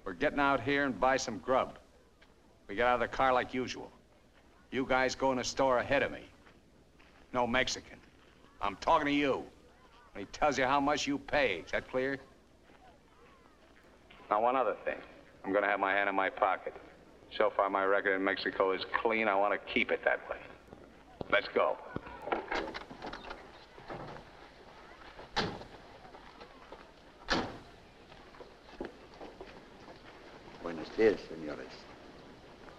We're getting out here and buy some grub. We get out of the car like usual. You guys go in the store ahead of me. No Mexican. I'm talking to you. He tells you how much you pay. Is that clear? Now, one other thing. I'm gonna have my hand in my pocket. So far, my record in Mexico is clean. I want to keep it that way. Let's go. Buenos días, señores.